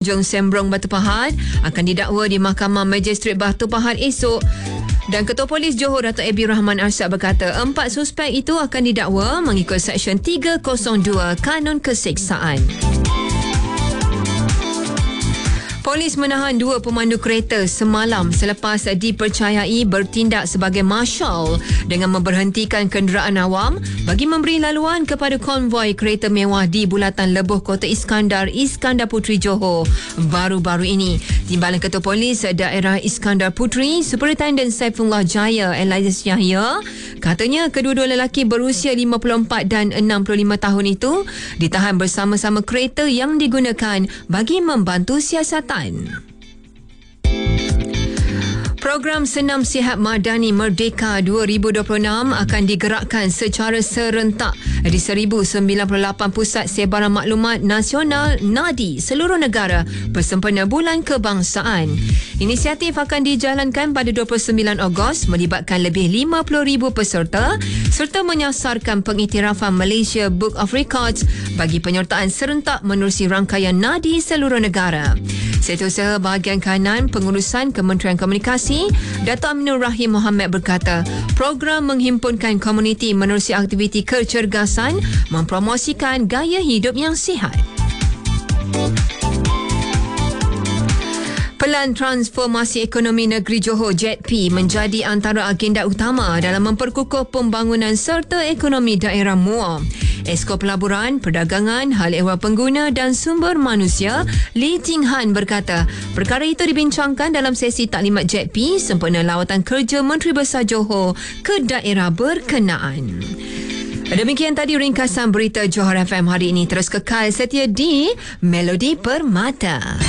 Tanjung Sembrong, Batu Pahat akan didakwa di Mahkamah Magistrate Batu Pahat esok. Dan Ketua Polis Johor Dato' Abi Rahman Arsyad berkata 4 suspek itu akan didakwa mengikut Seksyen 302 Kanun Keseksaan. Polis menahan 2 pemandu kereta semalam selepas dipercayai bertindak sebagai marshal dengan memberhentikan kenderaan awam bagi memberi laluan kepada konvoi kereta mewah di Bulatan Lebuh Kota Iskandar Puteri Johor baru-baru ini. Timbalan Ketua Polis Daerah Iskandar Puteri, Superintendent Saifullah Jaya Elias Yahya, katanya kedua-dua lelaki berusia 54 dan 65 tahun itu ditahan bersama-sama kereta yang digunakan bagi membantu siasatan. Program Senam Sihat Madani Merdeka 2026 akan digerakkan secara serentak di 1098 pusat sebaran maklumat nasional NADI seluruh negara bersempena Bulan Kebangsaan. Inisiatif akan dijalankan pada 29 Ogos melibatkan lebih 50,000 peserta serta menyasarkan pengiktirafan Malaysia Book of Records bagi penyertaan serentak menerusi rangkaian NADI seluruh negara. Setiausaha bahagian kanan pengurusan Kementerian Komunikasi, Dato' Aminur Rahim Mohamad berkata, program menghimpunkan komuniti menerusi aktiviti kecergasan mempromosikan gaya hidup yang sihat. Pelan Transformasi Ekonomi Negeri Johor JETP menjadi antara agenda utama dalam memperkukuh pembangunan serta ekonomi daerah Muar. Esko Pelaburan, Perdagangan, Hal Ehwal Pengguna dan Sumber Manusia Lee Ting Han berkata, perkara itu dibincangkan dalam sesi taklimat JETP sempena lawatan kerja Menteri Besar Johor ke daerah berkenaan. Demikian tadi ringkasan berita Johor FM hari ini. Terus kekal setia di Melodi Permata.